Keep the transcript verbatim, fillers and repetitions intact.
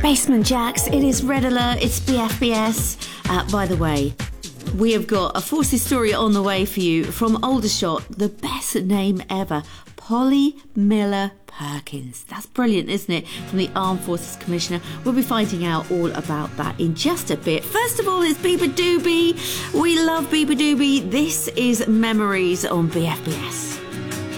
Basement Jacks, it is Red Alert, it's B F B S. Uh, by the way, we have got a Forces story on the way for you from Aldershot, the best name ever, Polly Miller Perkins. That's brilliant, isn't it? From the Armed Forces Commissioner. We'll be finding out all about that in just a bit. First of all, it's Beabadoobee. We love Beabadoobee. This is Memories on B F B S.